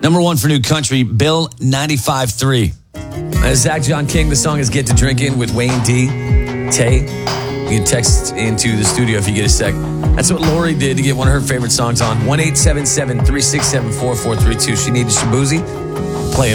Number one for new country, Bill 95.3. Zach John King, the song is Get to Drinking with Wayne D. Tay. You can text into the studio if you get a sec. That's what Lori did to get one of her favorite songs on. 1-877-367-4432. She needed Shabuzi. Play him.